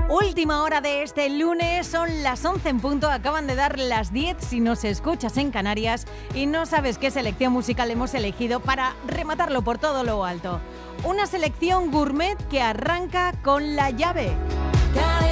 Última hora de este lunes, son las 11 en punto, acaban de dar las 10 si nos escuchas en Canarias y no sabes qué selección musical hemos elegido para rematarlo por todo lo alto. Una selección gourmet que arranca con La Llave.